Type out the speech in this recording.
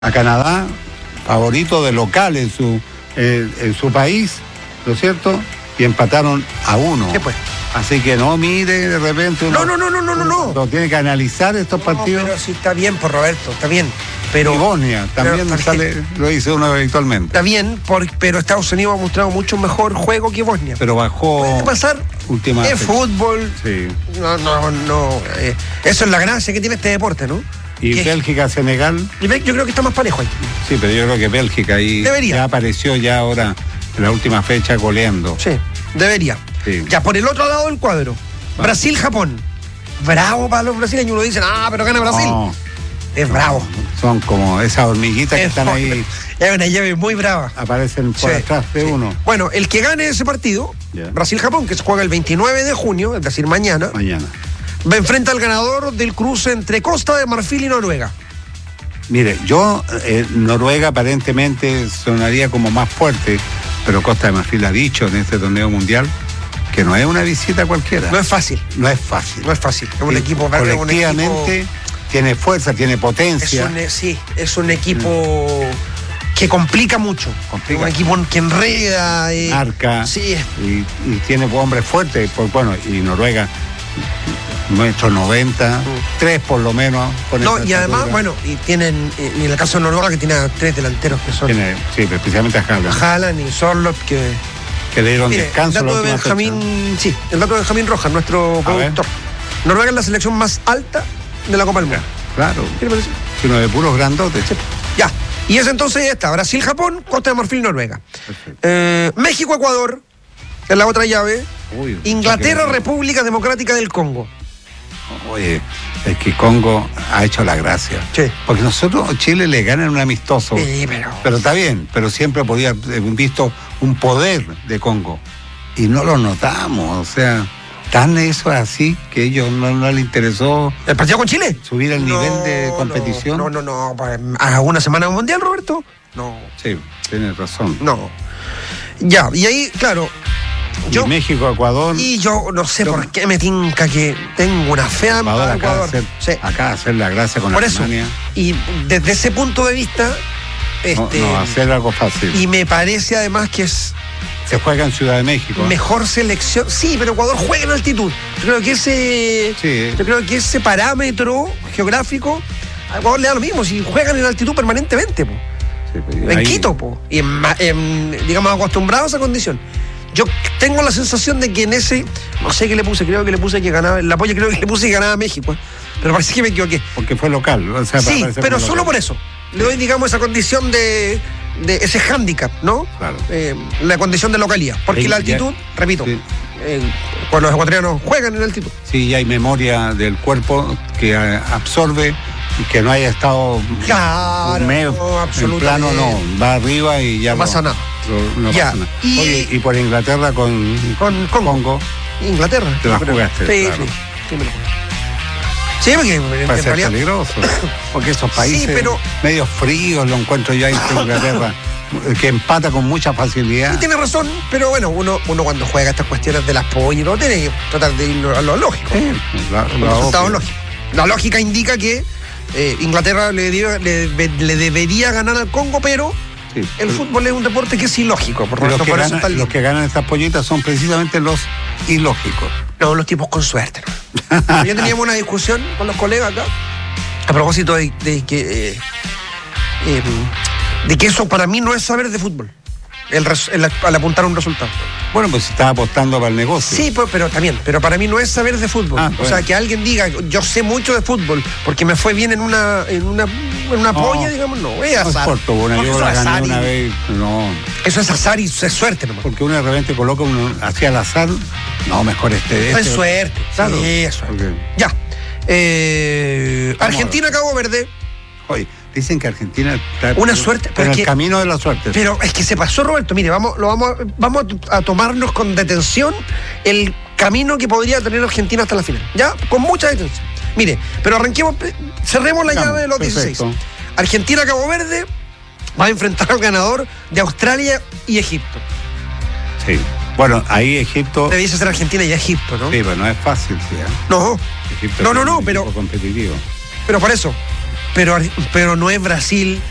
a Canadá, favorito de local en su país, ¿no es cierto? Y empataron a 1. ¿Qué pues? Así que no mire de repente uno. No. Tiene que analizar estos partidos. Pero sí está bien, por Roberto, está bien. Pero y Bosnia también lo dice uno habitualmente. Está bien, pero Estados Unidos ha mostrado mucho mejor juego que Bosnia. Pero bajó. Puede pasar. Es fútbol. Sí. No. Eso es la gracia que tiene este deporte, ¿no? Y Bélgica, Senegal. Yo creo que está más parejo ahí. Sí, pero yo creo que Bélgica ahí debería. Ya apareció ya ahora en la última fecha goleando. Sí, debería. Sí. Ya por el otro lado del cuadro, Brasil-Japón. Bravo para los brasileños. Uno dice, pero gana Brasil. No, es bravo. Son como esas hormiguitas que están ahí. Es una llave muy brava. Aparecen por atrás de uno. Bueno, el que gane ese partido, Brasil-Japón, que se juega el 29 de junio, es decir, mañana. Va a enfrentar al ganador del cruce entre Costa de Marfil y Noruega. Mire, Noruega aparentemente sonaría como más fuerte, pero Costa de Marfil ha dicho en este torneo mundial que no es una visita cualquiera. No es fácil. Es un equipo verde, colectivamente tiene fuerza, tiene potencia. Es un equipo que complica mucho. Un equipo que enreda. Marca. Sí. Y tiene hombres fuertes. Y Noruega, 1,90 m, 3 por lo menos. Y además, y tienen, y en el caso de Noruega, que tiene a 3 delanteros que son. Especialmente a Haaland. Haaland y Sorloth, que le dieron descanso. El dato de Benjamín Rojas, nuestro productor. Noruega es la selección más alta de la Copa del Mundo. Claro. ¿Qué le parece? Uno de puros grandotes. Sí. Ya. Y es entonces esta: Brasil-Japón, Costa de Marfil, Noruega. México-Ecuador, en la otra llave. Inglaterra-República Democrática del Congo. Oye, es que Congo ha hecho la gracia. Sí. Porque nosotros, Chile le gana en un amistoso. Sí, pero está bien, pero siempre podía haber visto un poder de Congo. Y no lo notamos, o sea, tan eso así que a ellos no les interesó. ¿El partido con Chile? Subir el nivel de competición. No. ¿A una semana mundial, Roberto? No. Sí, tienes razón. No. Ya, y ahí, claro. México, Ecuador. Y yo no sé por qué me tinca que tengo una fea en Ecuador. Acá hacer la gracia con Alemania. Y desde ese punto de vista. No hacer algo fácil. Y me parece además que es. Se juega en Ciudad de México. Mejor selección. Sí, pero Ecuador juega en altitud. Yo creo que ese parámetro geográfico a Ecuador le da lo mismo. Si juegan en altitud permanentemente, en Quito, y digamos acostumbrados a esa condición. Yo tengo la sensación de que en ese, no sé qué le puse, creo que le puse que ganaba, el apoyo creo que le puse que ganaba México, pero parece que me equivoqué. Porque fue local. Sí, pero solo por eso. Le doy, digamos, esa condición de ese hándicap, ¿no? Claro. La condición de localidad. Porque la altitud, repito, cuando los ecuatorianos juegan en altitud. Sí, y hay memoria del cuerpo que absorbe y que no haya estado en plano, va arriba y ya no pasa nada. No pasa nada. Oye, y por Inglaterra con Congo. Inglaterra. Te la jugaste. Sí, claro. Sí, me lo jugué. Sí, porque puede ser peligroso. Porque esos países medio fríos lo encuentro yo ahí en Inglaterra, que empata con mucha facilidad. Sí, tiene razón, pero bueno, uno cuando juega estas cuestiones de las pollas, no tiene que tratar de ir a lo lógico. La lógica indica que Inglaterra le debería ganar al Congo, pero el fútbol es un deporte que es ilógico. Los que ganan estas pollitas son precisamente los ilógicos. No, los tipos con suerte. Ya teníamos una discusión con los colegas acá a propósito de que eso para mí no es saber de fútbol, al apuntar a un resultado. Bueno, pues estaba apostando para el negocio. Sí, pero para mí no es saber de fútbol. O sea, que alguien diga, yo sé mucho de fútbol porque me fue bien en una polla, digamos, no, es azar. No es corto, yo la gané una vez, no. Eso es azar y es suerte nomás. Porque uno de repente coloca hacia el azar, no, mejor es suerte, claro. Sí, es suerte. Ya. Argentina-Cabo Verde. Oye, dicen que Argentina está una suerte, pero el camino de la suerte. Pero es que se pasó, Roberto. Mire, vamos a tomarnos con detención el camino que podría tener Argentina hasta la final. Ya, con mucha detención. Mire, pero cerremos la llave de los 16. Argentina-Cabo Verde va a enfrentar al ganador de Australia y Egipto. Sí. Bueno, ahí Egipto. Debiese ser Argentina y Egipto, ¿no? Sí, pero no es fácil, ¿sí? No. Egipto No, pero. Competitivo. Pero por eso. Pero no es Brasil,